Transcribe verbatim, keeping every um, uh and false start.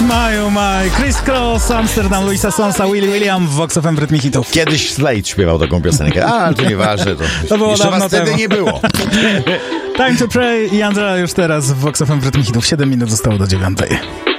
my, oh my. Chris Cross, Amsterdam, Luisa Sonsa, Willie William w Vox F M w rytmie hitów. Kiedyś Slade śpiewał taką piosenkę, a, ale to nieważne. To, to było jeszcze dawno was wtedy temu. nie było. Time to Pray i Andrea już teraz w Vox F M w rytmie hitów. siedem minut zostało do dziewiątej.